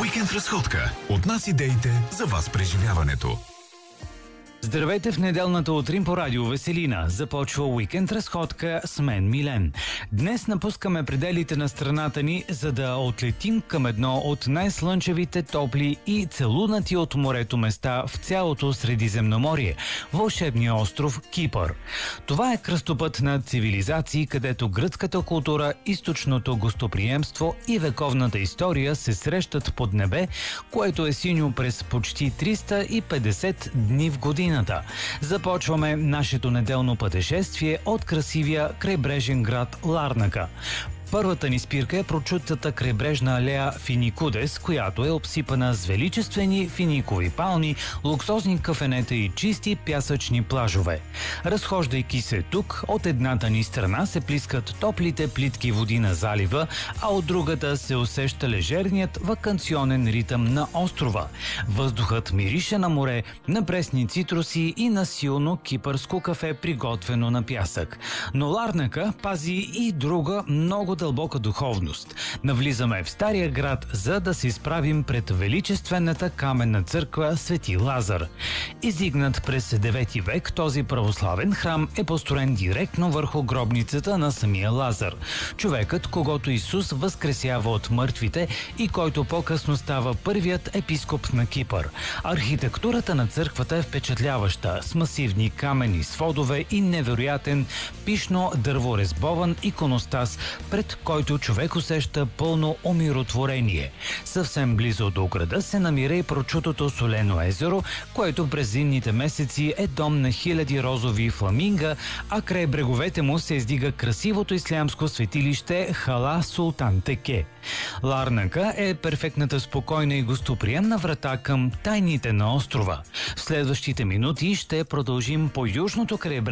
Уикенд разходка. От нас идеите за вас преживяването. Здравейте в неделната утрин по радио Веселина. Започва уикенд разходка с мен Милен. Днес напускаме пределите на страната ни, за да отлетим към едно от най-слънчевите, топли и целунати от морето места в цялото Средиземноморие – вълшебния остров Кипър. Това е кръстопът на цивилизации, където гръцката култура, източното гостоприемство и вековната история се срещат под небе, което е синьо през почти 350 дни в годината. Започваме нашето неделно пътешествие от красивия крайбрежен град Ларнака. Първата ни спирка е прочутата крайбрежна алея Финикудес, която е обсипана с величествени финикови палми, луксозни кафенета и чисти пясъчни плажове. Разхождайки се тук, от едната ни страна се плискат топлите плитки води на залива, а от другата се усеща лежерният ваканционен ритъм на острова. Въздухът мирише на море, на пресни цитруси и на силно кипърско кафе, приготвено на пясък. Но Ларнака пази и друга много дълбока духовност. Навлизаме в стария град, за да се изправим пред величествената каменна църква Свети Лазар. Издигнат през 9 век, този православен храм е построен директно върху гробницата на самия Лазар. Човекът, когото Исус възкресява от мъртвите и който по-късно става първият епископ на Кипър. Архитектурата на църквата е впечатляваща, с масивни камени сводове и невероятен пишно дърворезбован иконостас, пред който човек усеща пълно умиротворение. Съвсем близо до града се намира и прочутото солено езеро, което през зимните месеци е дом на хиляди розови фламинга, а край бреговете му се издига красивото ислямско светилище Хала Султан Теке. Ларнака е перфектната спокойна и гостоприемна врата към тайните на острова. В следващите минути ще продължим по южното крайбрежие